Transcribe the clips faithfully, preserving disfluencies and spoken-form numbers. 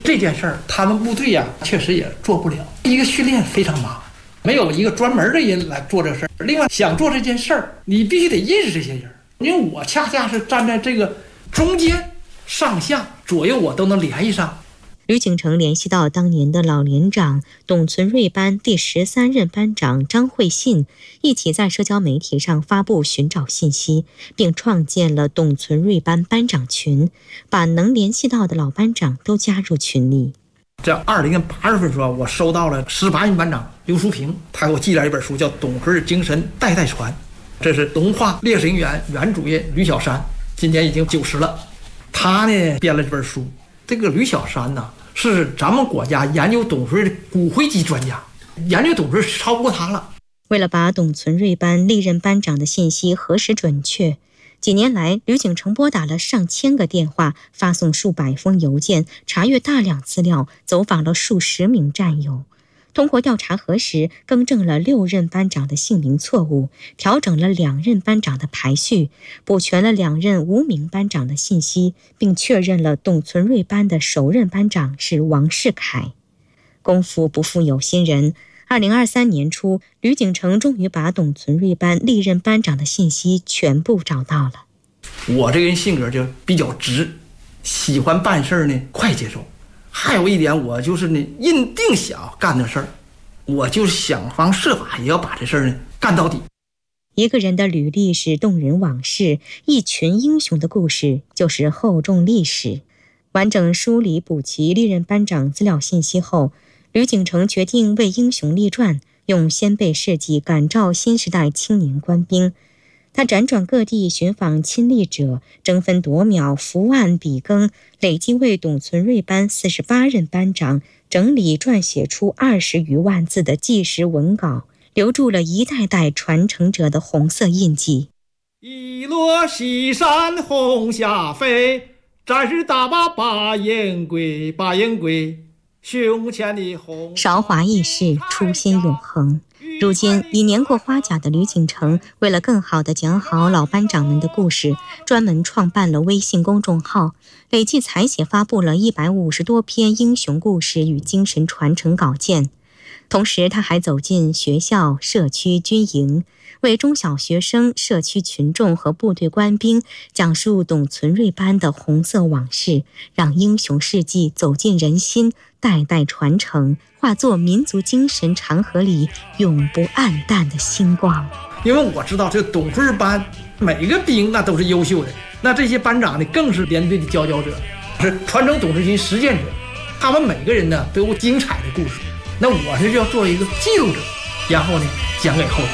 这件事儿他们部队呀、啊、确实也做不了，一个训练非常忙，没有一个专门的人来做这事儿。另外想做这件事儿，你必须得认识这些人，因为我恰恰是站在这个中间，上下左右我都能联系上。 吕景成联系到当年的老连长董存瑞班第十三任班长张惠信，一起在社交媒体上发布寻找信息，并创建了董存瑞班班长群，把能联系到的老班长都加入群里。 在二零年八月份的时候，我收到了十八任班长刘淑平，他给我寄来一本书，叫《董存精神代代传》，这是文化烈士陵园原主任吕小山，今年已经九十了。他呢编了这本书。这个吕小山呢，是咱们国家研究董存瑞的骨灰级专家，研究董存瑞超不过他了。 为了把董存瑞班历任班长的信息核实准确，几年来吕景成拨打了上千个电话，发送数百封邮件，查阅大量资料，走访了数十名战友。通过调查核实，更正了六任班长的姓名错误，调整了两任班长的排序，补全了两任无名班长的信息，并确认了董存瑞班的首任班长是王世凯。功夫不负有心人，二零二三年初，吕景成终于把董存瑞班历任班长的信息全部找到了。 我这个人性格就比较直，喜欢办事呢快节奏。还有一点，我就是呢，认定想干的事儿，我就想方设法也要把这事儿呢干到底。 一个人的履历是动人往事，一群英雄的故事就是厚重历史。完整梳理补齐历任班长资料信息后，吕景成决定为英雄立传，用先辈事迹感召新时代青年官兵。他辗转各地寻访亲历者，争分夺秒，伏案笔耕，累计为董存瑞班四十八任班长整理撰写出二十余万字的纪实文稿，留住了一代代传承者的红色印记。 一落西山红霞飞，战士打把把烟归，把烟归，胸前的红。 韶华易逝，初心永恒。如今已年过花甲的吕景成，为了更好地讲好老班长们的故事，专门创办了微信公众号，累计采写发布了一百五十多篇英雄故事与精神传承稿件。同时他还走进学校、社区、军营，为中小学生、社区群众和部队官兵讲述董存瑞班的红色往事，让英雄事迹走进人心，代代传承，化作民族精神长河里永不暗淡的星光。 因为我知道这董存瑞班每个兵那都是优秀的，那这些班长呢更是连队的佼佼者，是传承董存心实践者，他们每个人呢都有精彩的故事，那我是要做一个记录者，然后呢讲给后人。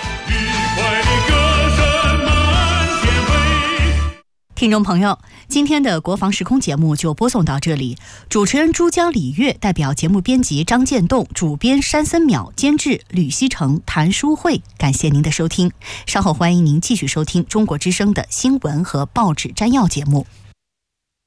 听众朋友，今天的国防时空节目就播送到这里，主持人珠江李月代表节目编辑张建栋，主编山森淼，监制吕西成、谭淑慧，感谢您的收听。稍后欢迎您继续收听中国之声的新闻和报纸摘要节目。